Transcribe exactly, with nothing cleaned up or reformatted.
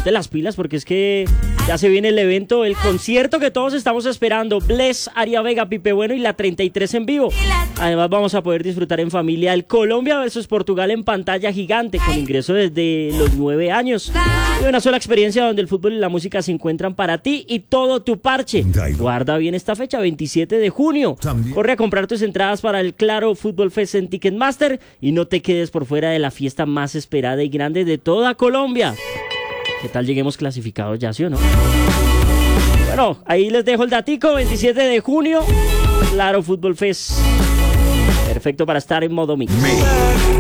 ponte las pilas porque es que ya se viene el evento, el concierto que todos estamos esperando. Bless, Aria Vega, Pipe Bueno y la treinta y tres en vivo. Además vamos a poder disfrutar en familia el Colombia versus Portugal en pantalla gigante con ingreso desde los nueve años. Y una sola experiencia donde el fútbol y la música se encuentran para ti y todo tu parche. Guarda bien esta fecha, veintisiete de junio. Corre a comprar tus entradas para el Claro Fútbol Fest en Ticketmaster y no te quedes por fuera de la fiesta más esperada y grande de toda Colombia. ¿Qué tal lleguemos clasificados ya, sí o no? Bueno, ahí les dejo el datico, veintisiete de junio, Claro Fútbol Fest. Perfecto para estar en modo mix.